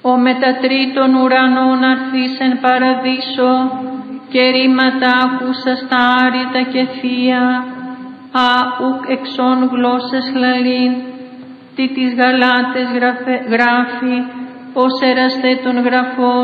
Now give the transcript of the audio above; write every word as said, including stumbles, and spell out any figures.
ο μετατρίτων ουρανών αρθείς εν παραδείσο, και ρήματα άκουσα στα άρρητα και θεία, α ουκ εξών γλώσσες λαλήν, τι τις γαλάτες γράφει, ως εραστέ των γραφών,